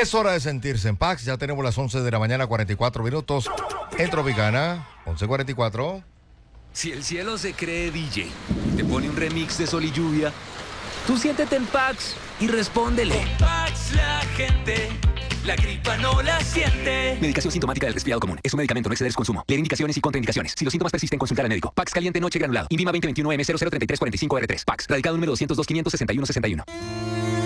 Es hora de sentirse en paz. Ya tenemos las 11 de la mañana, 44 minutos en Tropicana, 11:44. Si el cielo se cree DJ y te pone un remix de Sol y Lluvia, tú siéntete en Pax y respóndele. Con Pax la gente, la gripa no la siente. Medicación sintomática del resfriado común. Es un medicamento, no exceder su consumo. Leer indicaciones y contraindicaciones. Si los síntomas persisten, consultar al médico. Pax caliente noche granulado. INVIMA 2021 M003345R3. Pax. Radicado número 202 561 61.